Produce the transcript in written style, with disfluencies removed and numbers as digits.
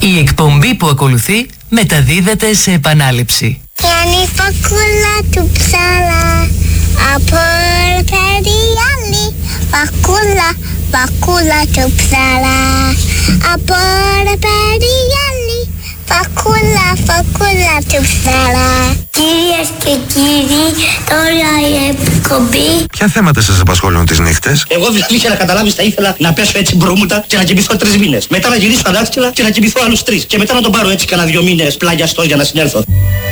Η εκπομπή που ακολουθεί μεταδίδεται σε επανάληψη. Γιάννη φακούλα του ψάλα, από περιέλη. Φακούλα του ψάλα, από περιέλη. Φακούλα του ψάλα. Κυρίες και κύριοι, τώρα η εκπομπή. Ποια θέματα σας απασχολούν τις νύχτες? Εγώ δηλαδή για να καταλάβεις θα ήθελα να πέσω έτσι μπρούμουτα και να κοιμηθώ 3 μήνες. Μετά να γυρίσω ανάσκελα και να κοιμηθώ άλλους 3. Και μετά να τον πάρω έτσι κανένα 2 μήνες πλάγιαστό για να συνέλθω.